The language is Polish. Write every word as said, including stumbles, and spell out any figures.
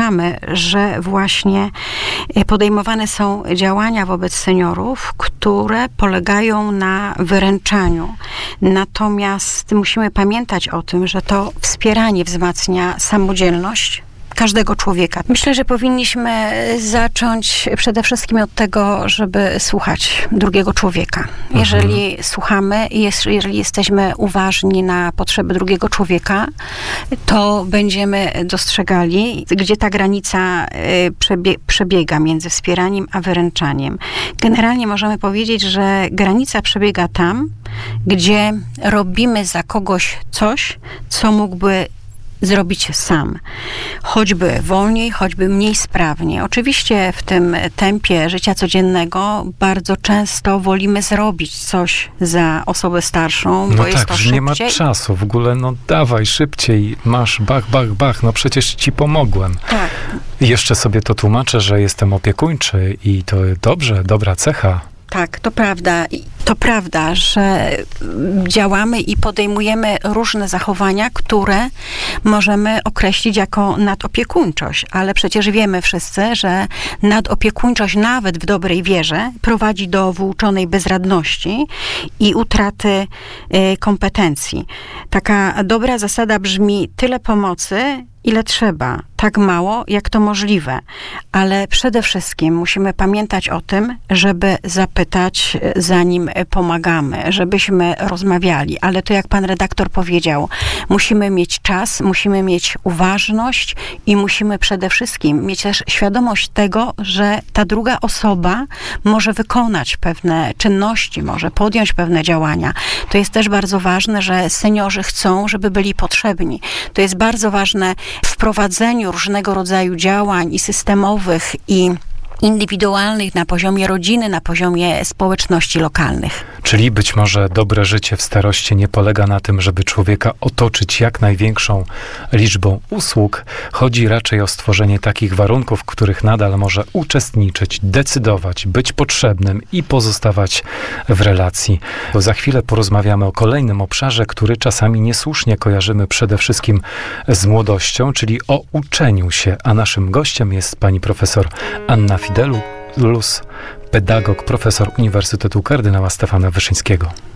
zauważamy, że właśnie podejmowane są działania wobec seniorów, które polegają na wyręczaniu. Natomiast musimy pamiętać o tym, że to wspieranie wzmacnia samodzielność każdego człowieka. Myślę, że powinniśmy zacząć przede wszystkim od tego, żeby słuchać drugiego człowieka. Jeżeli mhm. słuchamy, jeżeli jesteśmy uważni na potrzeby drugiego człowieka, to będziemy dostrzegali, gdzie ta granica przebie- przebiega między wspieraniem a wyręczaniem. Generalnie możemy powiedzieć, że granica przebiega tam, gdzie robimy za kogoś coś, co mógłby zrobić sam. Choćby wolniej, choćby mniej sprawnie. Oczywiście w tym tempie życia codziennego bardzo często wolimy zrobić coś za osobę starszą, no bo tak, jest to że szybciej. nie ma czasu. W ogóle, no dawaj, szybciej, masz, bach, bach, bach, no przecież ci pomogłem. Tak. I jeszcze sobie to tłumaczę, że jestem opiekuńczy i to dobrze, dobra cecha. Tak, to prawda. To prawda, że działamy i podejmujemy różne zachowania, które możemy określić jako nadopiekuńczość, ale przecież wiemy wszyscy, że nadopiekuńczość nawet w dobrej wierze prowadzi do włóczonej bezradności i utraty y, kompetencji. Taka dobra zasada brzmi: tyle pomocy, ile trzeba, tak mało, jak to możliwe. Ale przede wszystkim musimy pamiętać o tym, żeby zapytać, zanim pomagamy, żebyśmy rozmawiali. Ale to, jak pan redaktor powiedział, musimy mieć czas, musimy mieć uważność i musimy przede wszystkim mieć też świadomość tego, że ta druga osoba może wykonać pewne czynności, może podjąć pewne działania. To jest też bardzo ważne, że seniorzy chcą, żeby byli potrzebni. To jest bardzo ważne w prowadzeniu różnego rodzaju działań i systemowych, i indywidualnych na poziomie rodziny, na poziomie społeczności lokalnych. Czyli być może dobre życie w starości nie polega na tym, żeby człowieka otoczyć jak największą liczbą usług. Chodzi raczej o stworzenie takich warunków, w których nadal może uczestniczyć, decydować, być potrzebnym i pozostawać w relacji. Bo za chwilę porozmawiamy o kolejnym obszarze, który czasami niesłusznie kojarzymy przede wszystkim z młodością, czyli o uczeniu się. A naszym gościem jest pani profesor Anna Fidelus, pedagog, profesor Uniwersytetu Kardynała Stefana Wyszyńskiego.